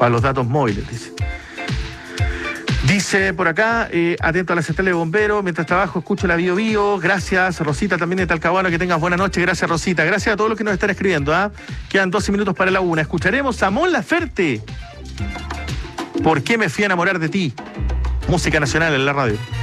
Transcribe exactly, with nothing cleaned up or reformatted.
Para los datos móviles, dice. Dice por acá, eh, atento a la central de bomberos, mientras trabajo escucho la Bio Bio. Gracias, Rosita, también de Talcahuano, que tengas buena noche. Gracias, Rosita. Gracias a todos los que nos están escribiendo. ¿eh? Quedan doce minutos para la una. Escucharemos a Mon Laferte. ¿Por qué me fui a enamorar de ti? Música nacional en la radio.